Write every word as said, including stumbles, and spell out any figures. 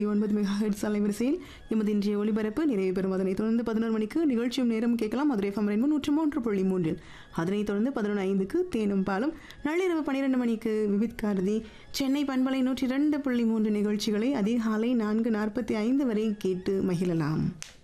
ஒன்பது மெகாஹெர்ட்ஸ் அலைவரிசையில் எமது இன்றைய ஒலிபரப்பு நிறைவு பெறும். அதனைத் தொடர்ந்து பதினோரு மணிக்கு நிகழ்ச்சியும் நேரம் கேட்கலாம். மதுரை எஃப்எம் ரெயின்போ நூற்று மூன்று புள்ளி மூன்றில். அதனைத் தொடர்ந்து பதினொன்று ஐந்துக்கு தேனும் பாலும். நள்ளிரவு பன்னிரண்டு மணிக்கு விவித் காரதி சென்னை பண்பலை நூற்றி இரண்டு புள்ளி மூன்று நிகழ்ச்சிகளை அதிகாலை நான்கு நாற்பத்தி ஐந்து வரை கேட்டு மகிழலாம்.